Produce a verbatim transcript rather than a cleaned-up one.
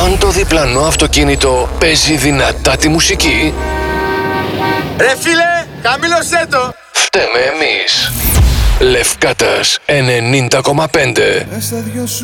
Αν το διπλανό αυτοκίνητο παίζει δυνατά τη μουσική, ρε φίλε, χαμήλωσέ το. φταίμε εμείς. Λευκάτας ενενήντα κόμμα πέντε.